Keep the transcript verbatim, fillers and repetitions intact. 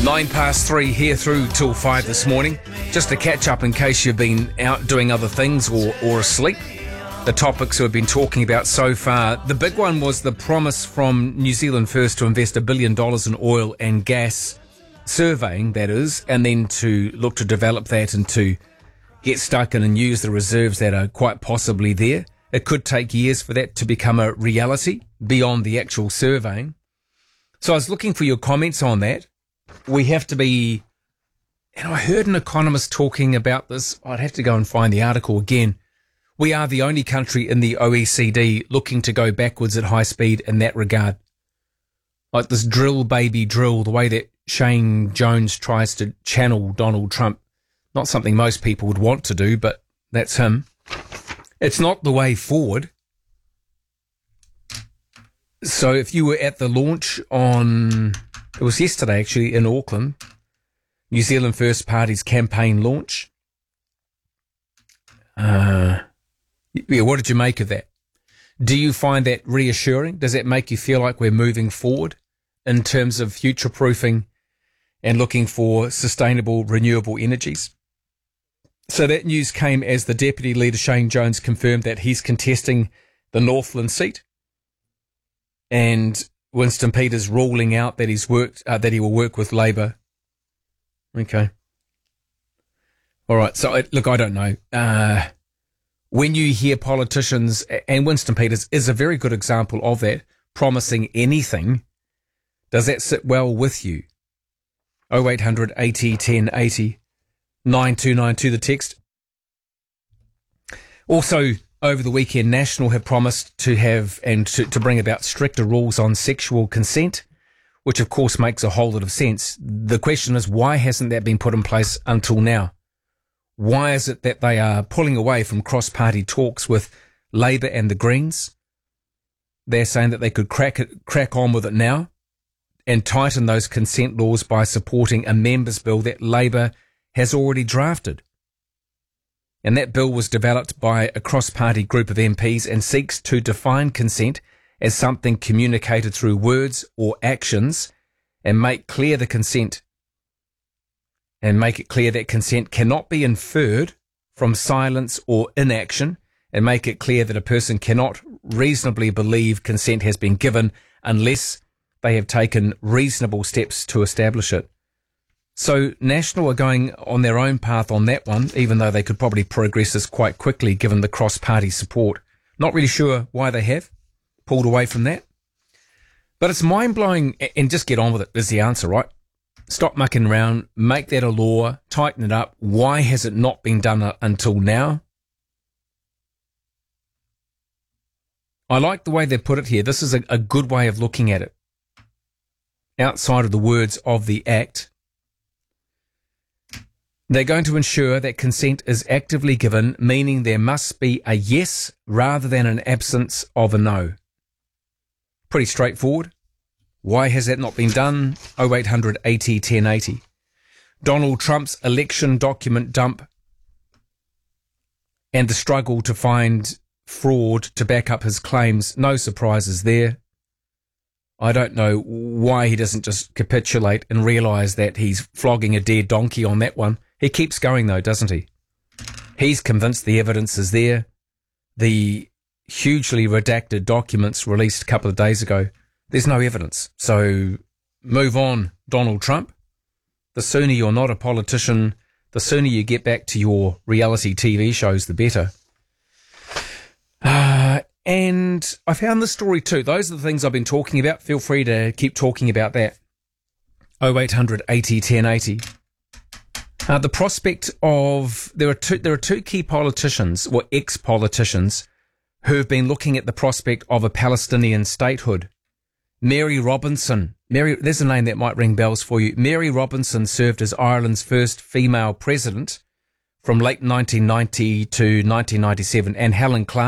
Nine past three here through till five this morning. Just to catch up in case you've been out doing other things or, or asleep. The topics we've been talking about so far. The big one was the promise from New Zealand First to invest a billion dollars in oil and gas surveying, that is, and then to look to develop that and to get stuck in and use the reserves that are quite possibly there. It could take years for that to become a reality beyond the actual surveying. So I was looking for your comments on that. We have to be, and I heard an economist talking about this. I'd have to go and find the article again. We are the only country in the O E C D looking to go backwards at high speed in that regard. Like this drill baby drill, the way that Shane Jones tries to channel Donald Trump. Not something most people would want to do, but that's him. It's not the way forward. So if you were at the launch on, it was yesterday actually in Auckland, New Zealand First Party's campaign launch. Uh, yeah, what did you make of that? Do you find that reassuring? Does that make you feel like we're moving forward in terms of future-proofing and looking for sustainable, renewable energies? So that news came as the Deputy Leader Shane Jones confirmed that he's contesting the Northland seat, and Winston Peters ruling out that he's worked uh, that he will work with Labour. Okay, all right. So look, I don't know. Uh, when you hear politicians, and Winston Peters is a very good example of that, promising anything, does that sit well with you? oh eight hundred eighty ten eighty. nine two nine two the text. Also, over the weekend, National have promised to have and to, to bring about stricter rules on sexual consent, which of course makes a whole lot of sense. The question is, why hasn't that been put in place until now? Why is it that they are pulling away from cross-party talks with Labour and the Greens? They're saying that they could crack it, crack on with it now and tighten those consent laws by supporting a members' bill that Labour has already drafted. And that bill was developed by a cross-party group of M Ps and seeks to define consent as something communicated through words or actions and make clear the consent and make it clear that consent cannot be inferred from silence or inaction, and make it clear that a person cannot reasonably believe consent has been given unless they have taken reasonable steps to establish it. So National are going on their own path on that one, even though they could probably progress this quite quickly given the cross-party support. Not really sure why they have pulled away from that. But it's mind-blowing, and just get on with it is the answer, right? Stop mucking around, make that a law, tighten it up. Why has it not been done until now? I like the way they put it here. This is a, a good way of looking at it. Outside of the words of the Act, they're going to ensure that consent is actively given, meaning there must be a yes rather than an absence of a no. Pretty straightforward. Why has that not been done? oh eight hundred eighty ten eighty. Donald Trump's election document dump and the struggle to find fraud to back up his claims. No surprises there. I don't know why he doesn't just capitulate and realise that he's flogging a dead donkey on that one. He keeps going though, doesn't he? He's convinced the evidence is there. The hugely redacted documents released a couple of days ago, there's no evidence. So move on, Donald Trump. The sooner you're not a politician, the sooner you get back to your reality T V shows, the better. Uh, and I found this story too. Those are the things I've been talking about. Feel free to keep talking about that. oh eight hundred eighty ten eighty. Uh, the prospect of there are two there are two key politicians, or ex-politicians, who have been looking at the prospect of a Palestinian statehood. Mary Robinson, Mary, there's a name that might ring bells for you. Mary Robinson served as Ireland's first female president from late nineteen ninety to nineteen ninety-seven, and Helen Clark